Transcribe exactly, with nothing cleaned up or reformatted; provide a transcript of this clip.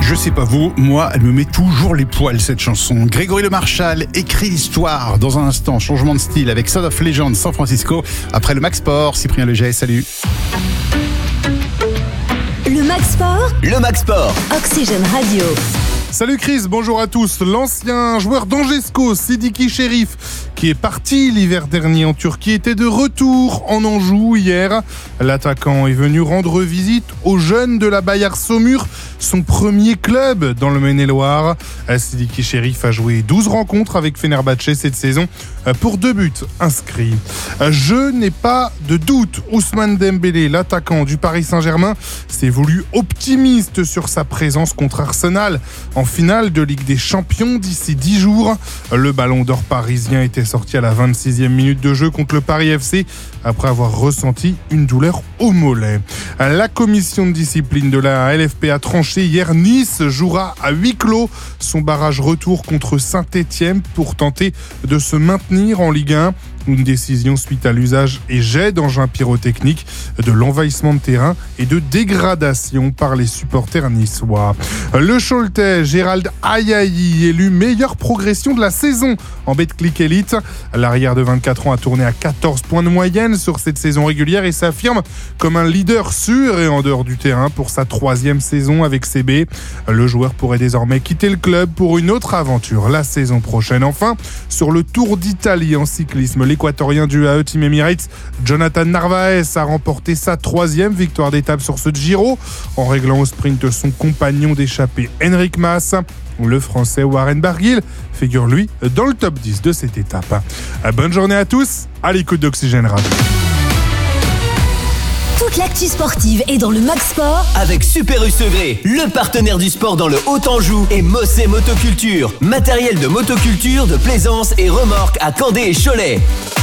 Je sais pas vous, moi, elle me met toujours les poils, cette chanson. Grégory Le Marchal écrit l'histoire. Dans un instant, changement de style avec Sound of Legend San Francisco. Après le Max Sport, Cyprien Leger, salut. Le Max Sport. Le Max Sport. Oxygène Radio. Salut Chris, bonjour à tous. L'ancien joueur d'Angesco, Sidiki Cherif, qui est parti l'hiver dernier en Turquie, était de retour en Anjou hier. L'attaquant est venu rendre visite aux jeunes de la Bayard Saumur, son premier club dans le Maine-et-Loire. Sidiki Cherif a joué douze rencontres avec Fenerbahçe cette saison pour deux buts inscrits. Je n'ai pas de doute, Ousmane Dembélé, l'attaquant du Paris Saint-Germain, s'est voulu optimiste sur sa présence contre Arsenal en finale de Ligue des Champions d'ici dix jours. Le ballon d'or parisien était sorti à la vingt-sixième minute de jeu contre le Paris F C après avoir ressenti une douleur au mollet. La commission de discipline de la L F P a tranché hier. Nice jouera à huis clos son barrage retour contre Saint-Étienne pour tenter de se maintenir en Ligue un. Une décision suite à l'usage et jet d'engins pyrotechniques, de l'envahissement de terrain et de dégradation par les supporters niçois. Le Choletais, Gérald Ayayi, élu meilleure progression de la saison en Betclic Elite. L'arrière de vingt-quatre ans a tourné à quatorze points de moyenne sur cette saison régulière et s'affirme comme un leader sûr et en dehors du terrain pour sa troisième saison avec C B. Le joueur pourrait désormais quitter le club pour une autre aventure la saison prochaine. Enfin, sur le Tour d'Italie en cyclisme, l'Équatorien du A E Team Emirates, Jonathan Narvaez, a remporté sa troisième victoire d'étape sur ce Giro en réglant au sprint son compagnon d'échappée Enric Mas. Le Français Warren Barguil figure lui dans le top dix de cette étape. Bonne journée à tous, à l'écoute d'Oxygène Radio. Toute l'actu sportive est dans le Max Sport avec Super U Segré, le partenaire du sport dans le Haut-Anjou, et Mossé Motoculture, matériel de motoculture, de plaisance et remorque à Candé et Cholet.